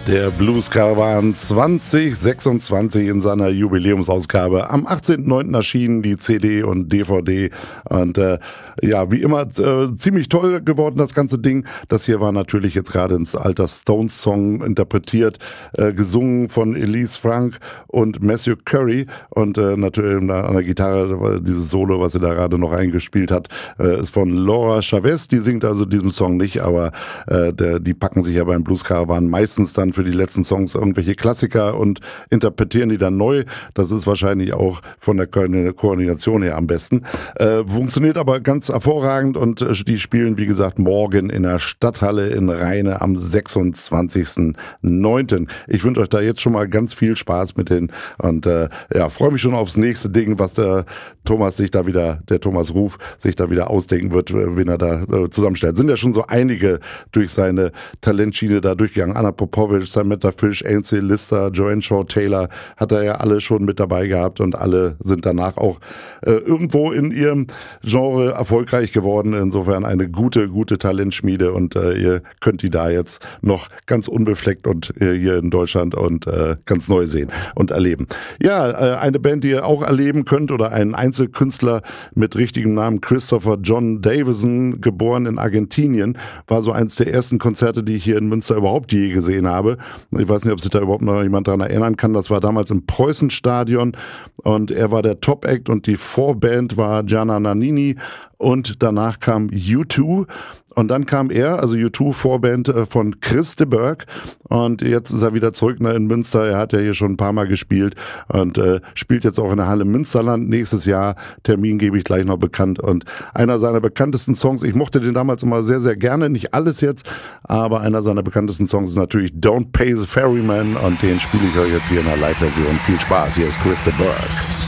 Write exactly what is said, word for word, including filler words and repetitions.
Der Blues Caravan zwanzig sechsundzwanzig in seiner Jubiläumsausgabe. Am achtzehnten neunten erschienen die C D und D V D. Und äh, ja, wie immer äh, ziemlich toll geworden, das ganze Ding. Das hier war natürlich jetzt gerade ins alter Stones-Song interpretiert, äh, gesungen von Elise Frank und Matthew Curry. Und äh, natürlich an der Gitarre, dieses Solo, was sie da gerade noch eingespielt hat, äh, ist von Laura Chavez. Die singt also diesen Song nicht, aber äh, der, die packen sich ja beim Blues Caravan meistens dann für die letzten Songs irgendwelche Klassiker und interpretieren die dann neu. Das ist wahrscheinlich auch von der Koordination her am besten. Äh, funktioniert aber ganz hervorragend und äh, die spielen, wie gesagt, morgen in der Stadthalle in Rheine am sechsundzwanzigsten neunten Ich wünsche euch da jetzt schon mal ganz viel Spaß mit denen und äh, ja, freue mich schon aufs nächste Ding, was der Thomas sich da wieder, der Thomas Ruf sich da wieder ausdenken wird, wen er da äh, zusammenstellt. Sind ja schon so einige durch seine Talentschiene da durchgegangen. Anna Popovic, Samantha Fish, Ainsley Lister, Joanne Shaw Taylor hat er ja alle schon mit dabei gehabt und alle sind danach auch äh, irgendwo in ihrem Genre erfolgreich geworden. Insofern eine gute, gute Talentschmiede und äh, ihr könnt die da jetzt noch ganz unbefleckt und äh, hier in Deutschland und äh, ganz neu sehen und erleben. Ja, äh, eine Band, die ihr auch erleben könnt oder einen Einzelkünstler mit richtigem Namen Christopher John Davison, geboren in Argentinien, war so eins der ersten Konzerte, die ich hier in Münster überhaupt je gesehen habe. Ich weiß nicht, ob sich da überhaupt noch jemand daran erinnern kann. Das war damals im Preußenstadion und er war der Top-Act und die Vorband war Gianna Nannini und danach kam U zwei. Und dann kam er, also U zwei Vorband von Chris de Burgh und jetzt ist er wieder zurück in Münster. Er hat ja hier schon ein paar Mal gespielt und äh, spielt jetzt auch in der Halle Münsterland nächstes Jahr. Termin gebe ich gleich noch bekannt und einer seiner bekanntesten Songs, ich mochte den damals immer sehr, sehr gerne, nicht alles jetzt, aber einer seiner bekanntesten Songs ist natürlich Don't Pay the Ferryman und den spiele ich euch jetzt hier in der Live-Version. Viel Spaß, hier ist Chris de Burgh.